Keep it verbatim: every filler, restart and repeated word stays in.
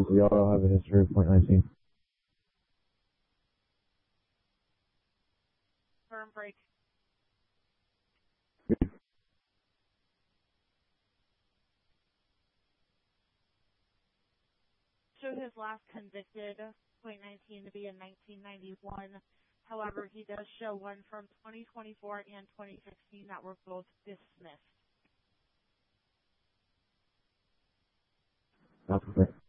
because we all have a history of point nineteen. Firm break. Showed his last convicted point nineteen to be in nineteen ninety-one. However, he does show one from twenty twenty-four and twenty sixteen that were both dismissed. That's okay.